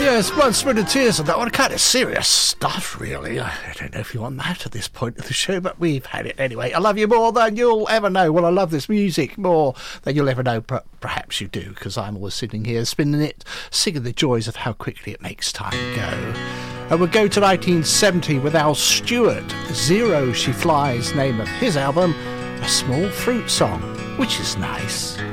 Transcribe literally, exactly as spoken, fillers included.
Yes, Blood, Sweat and Tears, and that one kind of serious stuff, really. I don't know if you want that at this point of the show, but we've had it anyway. I love you more than you'll ever know. Well, I love this music more than you'll ever know. Perhaps you do, because I'm always sitting here spinning it, singing the joys of how quickly it makes time go. And we'll go to nineteen seventy with Al Stewart. Zero She Flies, name of his album, A Small Fruit Song, which is nice.